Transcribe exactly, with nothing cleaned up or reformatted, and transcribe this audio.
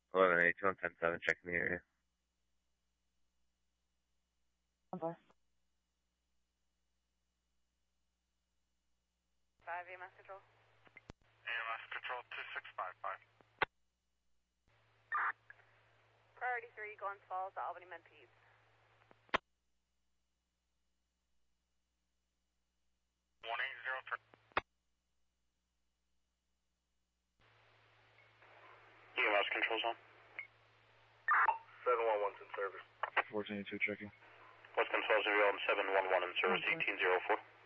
eleven eighty-two on ten seven, checking the area. Okay. five E M S Control. E M S Control two six five five. Priority three, Glens Falls, Albany Med Peds. one eight zero three. E M S Control zone. seven one one's in service. fourteen eighty-two checking. West Glens Falls, seven one one in service, eighteen zero four.